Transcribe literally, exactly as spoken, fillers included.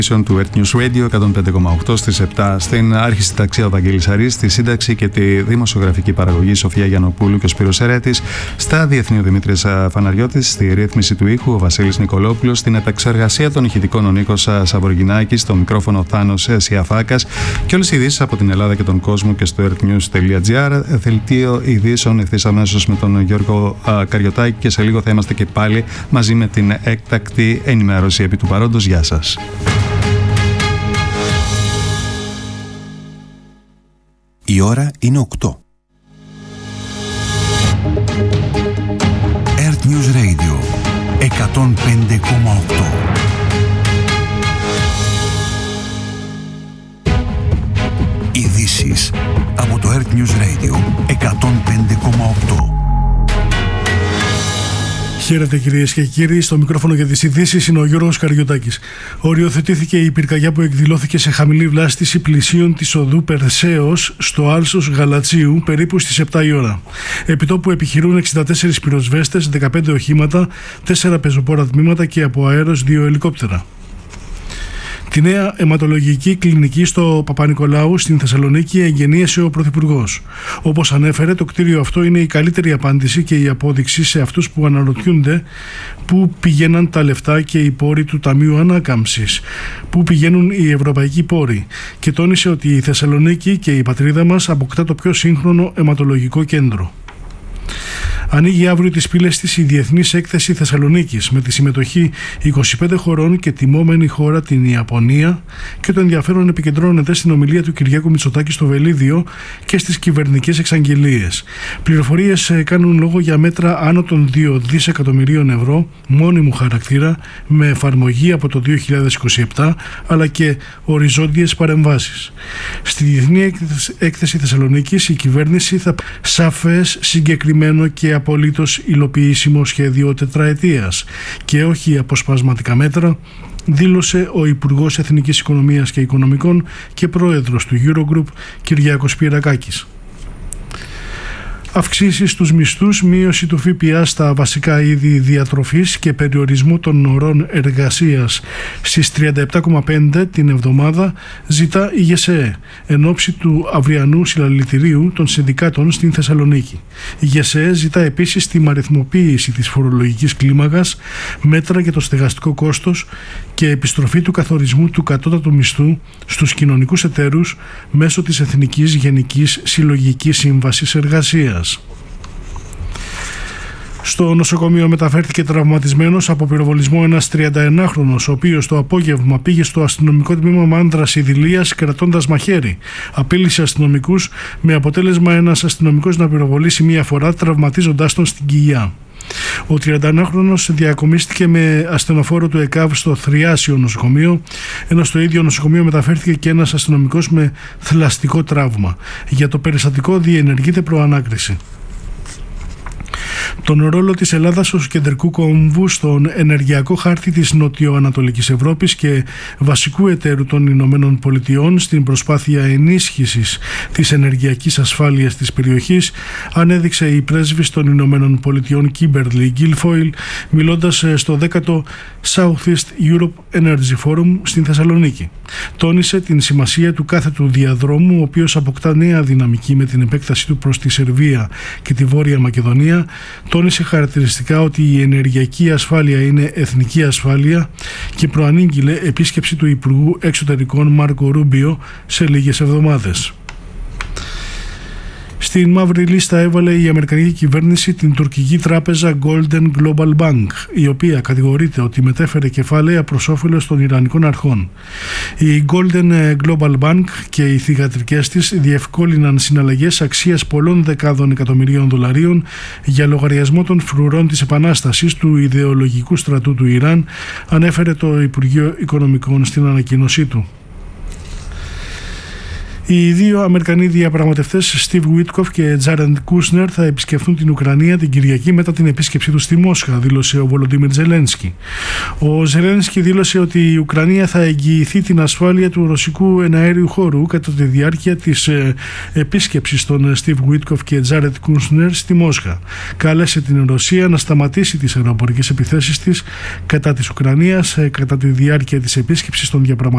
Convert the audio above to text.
του Earth News Radio εκατόν πέντε κόμμα οκτώ στις επτά. Στην άρχιση ταξία ο Βαγγέλης Αρής, στη σύνταξη και τη δημοσιογραφική παραγωγή Σοφία Γιαννοπούλου και ο Σπύρος Ερέτης, στα διεθνή ο Δημήτρης Φαναριώτης, στη ρύθμιση του ήχου ο Βασίλης Νικολόπουλος, στην επεξεργασία των ηχητικών ο Νίκος Σαβοργινάκης, στο μικρόφωνο Θάνος Σιαφάκας και όλες οι ειδήσεις από την Ελλάδα και τον κόσμο και στο earthnews.gr. Δελτίο ειδήσεων ευθύς αμέσως με τον Γιώργο Καριωτάκη και σε λίγο θα είμαστε και πάλι μαζί με την έκτακτη ενημέρωση επί του παρόντος. Γεια σας. Η ώρα είναι οκτώ. Earth News Radio εκατόν πέντε κόμμα οκτώ. Ειδήσεις από το Earth News Radio εκατόν πέντε κόμμα οκτώ. Χαίρετε κυρίες και κύριοι, στο μικρόφωνο για τις ειδήσεις είναι ο Γιώργος Καριωτάκης. Οριοθετήθηκε η πυρκαγιά που εκδηλώθηκε σε χαμηλή βλάστηση πλησίων της οδού Περσέως στο άλσος Γαλατσίου περίπου στις επτά η ώρα. Επιτόπου επιχειρούν εξήντα τέσσερις πυροσβέστες, δεκαπέντε οχήματα, τέσσερα πεζοπόρα τμήματα και από αέρος δύο ελικόπτερα. Τη νέα αιματολογική κλινική στο Παπα-Νικολάου στην Θεσσαλονίκη εγγενίασε ο Πρωθυπουργός. Όπως ανέφερε, το κτίριο αυτό είναι η καλύτερη απάντηση και η απόδειξη σε αυτούς που αναρωτιούνται πού πηγαίναν τα λεφτά και οι πόροι του Ταμείου Ανάκαμψης, πού πηγαίνουν οι ευρωπαϊκοί πόροι, και τόνισε ότι η Θεσσαλονίκη και η πατρίδα μας αποκτά το πιο σύγχρονο αιματολογικό κέντρο. Ανοίγει αύριο τις πύλες της η Διεθνής Έκθεση Θεσσαλονίκης με τη συμμετοχή είκοσι πέντε χωρών και τιμόμενη χώρα την Ιαπωνία, και το ενδιαφέρον επικεντρώνεται στην ομιλία του Κυριάκου Μητσοτάκη στο Βελίδιο και στις κυβερνητικές εξαγγελίες. Πληροφορίες κάνουν λόγο για μέτρα άνω των δύο δισεκατομμυρίων ευρώ μόνιμου χαρακτήρα με εφαρμογή από το δύο χιλιάδες είκοσι επτά, αλλά και οριζόντιες παρεμβάσεις. Στη Διεθνή Έκθεση Θεσσαλονίκης η κυβέρνηση θα σαφές, συγκεκριμένο και απολύτως υλοποιήσιμο σχέδιο τετραετίας και όχι αποσπασματικά μέτρα, δήλωσε ο Υπουργός Εθνικής Οικονομίας και Οικονομικών και πρόεδρος του Eurogroup Κυριάκος Πυρακάκης. Αυξήσεις στους μισθούς, μείωση του ΦΠΑ στα βασικά είδη διατροφής και περιορισμού των ωρών εργασίας στις τριάντα επτά κόμμα πέντε την εβδομάδα ζητά η ΓΕΣΕΕ εν ώψη του αυριανού συλλαλητηρίου των συνδικάτων στην Θεσσαλονίκη. Η ΓΕΣΕΕ ζητά επίσης τη αριθμοποίηση της φορολογικής κλίμακας, μέτρα για το στεγαστικό κόστος και επιστροφή του καθορισμού του κατώτατου μισθού στους κοινωνικούς εταίρους μέσω της Εθνικής Γενικής Συλλογικής Σύμβασης Εργασίας. Στο νοσοκομείο μεταφέρθηκε τραυματισμένος από πυροβολισμό ένας τριανταενάχρονος, ο οποίος το απόγευμα πήγε στο αστυνομικό τμήμα Μάνδρας Ιδηλίας κρατώντας μαχαίρι. Απείλησε αστυνομικούς με αποτέλεσμα ένας αστυνομικός να πυροβολήσει μία φορά, τραυματίζοντάς τον στην κοιλιά. Ο τριανταενάχρονος διακομίστηκε με ασθενοφόρο του ΕΚΑΒ στο Θριάσιο νοσοκομείο, ενώ στο ίδιο νοσοκομείο μεταφέρθηκε και ένας αστυνομικός με θλαστικό τραύμα. Για το περιστατικό διενεργείται προανάκριση. Τον ρόλο της Ελλάδας ως κεντρικού κόμβου στον ενεργειακό χάρτη της νοτιοανατολικής Ευρώπης και βασικού εταίρου των Ηνωμένων Πολιτειών στην προσπάθεια ενίσχυσης της ενεργειακής ασφάλειας της περιοχής ανέδειξε η πρέσβης των Ηνωμένων Πολιτειών Κίμπερλι Γκίλφοιλ, μιλώντας στο δέκατο Southeast Europe Energy Forum στην Θεσσαλονίκη. Τόνισε την σημασία του κάθετου διαδρόμου, ο οποίος αποκτά νέα δυναμική με την επέκτασή του προς τη Σερβία και τη Βόρεια Μακεδονία. Τόνισε χαρακτηριστικά ότι η ενεργειακή ασφάλεια είναι εθνική ασφάλεια και προανήγγειλε επίσκεψη του Υπουργού Εξωτερικών Μάρκο Ρούμπιο σε λίγες εβδομάδες. Στην μαύρη λίστα έβαλε η Αμερικανική κυβέρνηση την τουρκική τράπεζα Golden Global Bank, η οποία κατηγορείται ότι μετέφερε κεφάλαια προς όφελος των Ιρανικών αρχών. Η Golden Global Bank και οι θυγατρικές της διευκόλυναν συναλλαγές αξίας πολλών δεκάδων εκατομμυρίων δολαρίων για λογαριασμό των φρουρών της επανάστασης του ιδεολογικού στρατού του Ιράν, ανέφερε το Υπουργείο Οικονομικών στην ανακοίνωσή του. Οι δύο Αμερικανοί διαπραγματευτές Steve Witkoff και Jared Kushner θα επισκεφθούν την Ουκρανία την Κυριακή μετά την επίσκεψή του στη Μόσχα, δήλωσε ο Βολοντίμιρ Ζελένσκι. Ο Ζελένσκι δήλωσε ότι η Ουκρανία θα εγγυηθεί την ασφάλεια του ρωσικού εναέριου χώρου κατά τη διάρκεια της επίσκεψης των Steve Witkoff και Jared Kushner στη Μόσχα. Κάλεσε την Ρωσία να σταματήσει τις αεροπορικές επιθέσεις της κατά της Ουκρανίας κατά τη διάρκεια της επίσκεψης των διαπραγματευτών